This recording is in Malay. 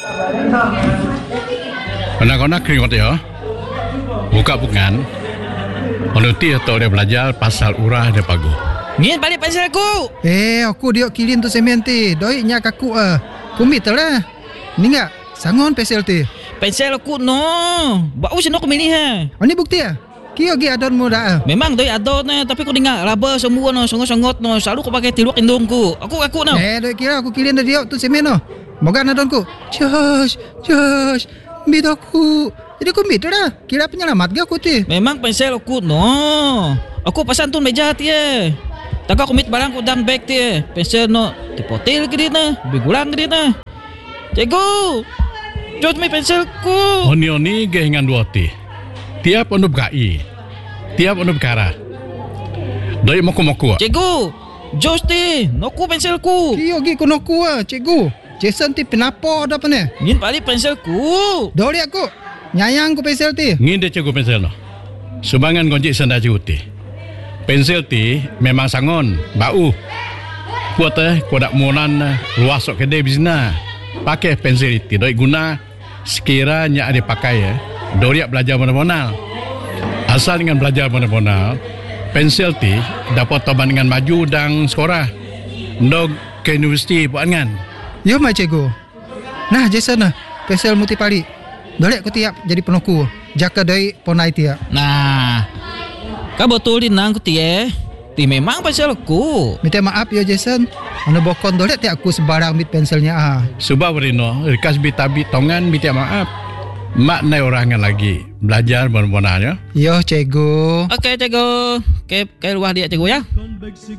Anak-anak keringat ya. Buka bukan. Menuti atau dia belajar pasal urah dia pagu. Ngin balik pensel aku. Aku dia kilin tu semen ti. Doi nyak aku kumit lah. Ni enggak sangon pensel ti. Pensel aku no. Bau sino aku milih ha. Ni bukti Kio gi adon mo dah. Memang doi adon tapi aku dengar laba semua no, songot-songot no. Selalu aku pakai tiluak indungku. Aku no. Doi kira aku kilin dia tu semen no. Moga adonku. Josh. Bidoku. Jadi aku mit dah. Kira penyelamat ge aku ti. Memang pensel aku no. Aku pasan tu meja ti Taka aku mit barang ku dalam bag ti Pensel no. Tipotil ke dia bigulang ke dia Cikgu. Jod mi pensel ku. Oni ge hingan dua ti. Tiap onu gai. Tiap onu kara. Doi moku-moku. Cikgu. Jos ti. Noku pensel ku. Kio gi ku noku cikgu. Jason ti penapo ada apa ni? Ngin balik pensel ku. Doi aku. Nyayang ku pensel ti. Ngin dia cikgu pensel no. Sumbangan gonjik senda juti. Pensel ti memang sangon, bau. Kuat kodak monan luas sok kedai bizna. Pakai pensel itu doi guna sekiranya ada pakai Doriak belajar mana-mana. Asal dengan belajar mana-mana, pensel ti dapat toban dengan maju dan sekolah. Ndog ke universiti buat kan. Yo mai cikgu. Nah Jason pensel muti pali. Doi aku tiap jadi penoku. Jaka doi ponai tiap. Nah. Kau betul di nang ku tie. Ti memang pensel aku. Minta maaf ya Jason. Anu bokon doi tiap aku sebarang mit penselnya Subah berino, rikas bitabi tongan minta maaf. Mak nai orangan lagi belajar mana-mana ya. Yo cikgu. Okey cikgu. Ke luar dia cikgu ya.